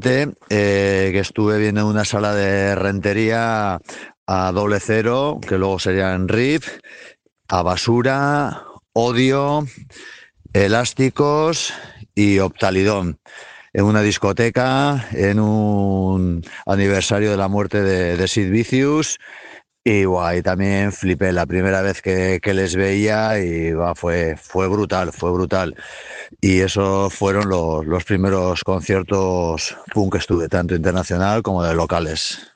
recientemente que estuve viendo una sala de rentería a Doble Cero, que luego serían RIP, a Basura, Odio, Elásticos y Optalidón, en una discoteca, en un aniversario de la muerte de Sid Vicious. Y guay, también flipé la primera vez que les veía y fue brutal, fue brutal. Y esos fueron los primeros conciertos punk que estuve, tanto internacional como de locales.